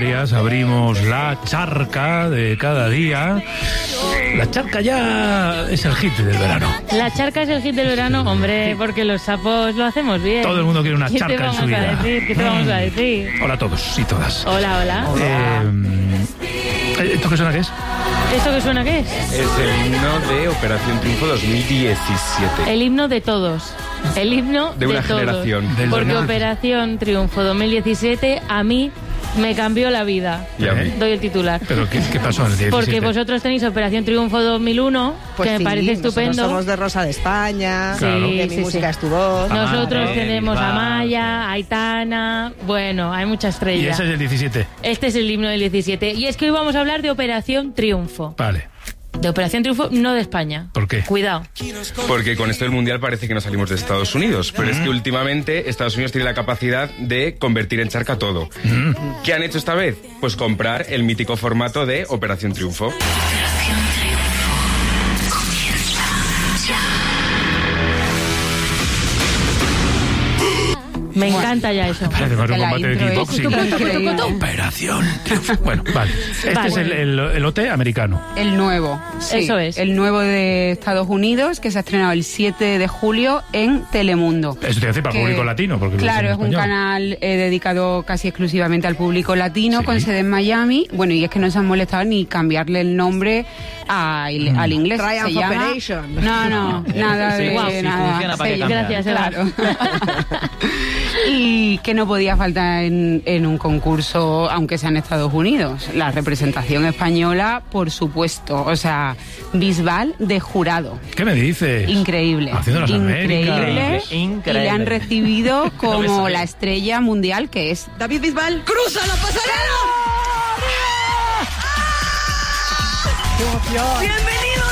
Canarias abrimos la charca de cada día. La charca ya es el hit del verano. La charca es el hit del verano, hombre, porque los sapos lo hacemos bien. Todo el mundo quiere una charca en su vida. ¿Qué te vamos a decir? Hola a todos y todas. Hola. ¿Esto qué suena qué es? ¿Esto qué suena qué es? Es el himno de Operación Triunfo 2017. El himno de todos. El himno de una todos. generación. Porque Operación Triunfo 2017 a mí me cambió la vida. Doy el titular. ¿Pero qué pasó en el 17? Porque vosotros tenéis Operación Triunfo 2001, pues que me parece estupendo. Somos de Rosa de España, claro. que mi música es tu voz. Nosotros tenemos a Maya, a Aitana, bueno, hay mucha estrella. ¿Y ese es el 17? Este es el himno del 17. Y es que hoy vamos a hablar de Operación Triunfo. Vale. De Operación Triunfo, no de España. ¿Por qué? Cuidado. Porque con esto del Mundial parece que no salimos de Estados Unidos, pero es que últimamente Estados Unidos tiene la capacidad de convertir en charca todo. ¿Qué han hecho esta vez? Pues comprar el mítico formato de Operación Triunfo. Me encanta ya eso. Parece más un combate de kickboxing. Operación Triunfo. Bueno, vale. Este es el OT americano. El nuevo. Sí, eso es. El nuevo de Estados Unidos, que se ha estrenado el 7 de julio en Telemundo. Eso te hace para el público latino. Porque claro, es un canal dedicado casi exclusivamente al público latino, con sede en Miami. Bueno, y es que no se han molestado ni cambiarle el nombre al inglés. Triumph Operation. No, nada de nada. Gracias, claro. Y que no podía faltar en un concurso, aunque sea en Estados Unidos. La representación española, por supuesto. O sea, Bisbal de jurado. ¿Qué me dices? Increíble. Haciendo las Américas. Increíble. Y le han recibido como la estrella mundial que es David Bisbal. ¡Cruza la pasarela! ¡Qué emoción! ¡Bienvenido,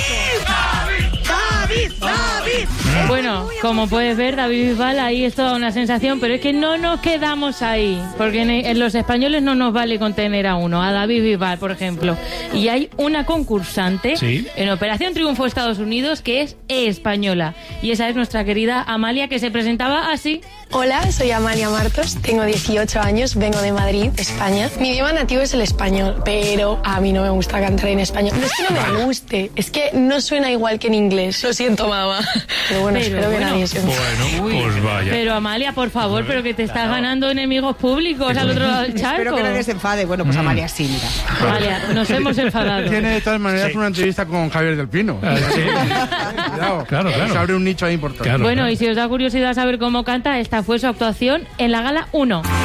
David! Bueno, como puedes ver, David Bisbal ahí es toda una sensación, pero es que no nos quedamos ahí, porque en los españoles no nos vale contener a uno, a David Bisbal, por ejemplo. Y hay una concursante en Operación Triunfo Estados Unidos que es española, y esa es nuestra querida Amalia, que se presentaba así. Hola, soy Amalia Martos, tengo 18 años, vengo de Madrid, España. Mi idioma nativo es el español, pero a mí no me gusta cantar en español. No es que no me guste, es que no suena igual que en inglés. Lo siento, mamá. Pero bueno, espero que nadie se enfade. Bueno, pues vaya. Pero Amalia, por favor, pero que te estás ganando enemigos públicos al otro lado del charco. Espero que nadie se enfade. Bueno, pues Amalia sí, mira. Amalia, nos hemos enfadado. Tiene de todas maneras una entrevista con Javier del Pino. Cuidado. Claro. Se abre un nicho ahí importante. Bueno, y si os da curiosidad saber cómo canta, esta fue su actuación en la Gala 1.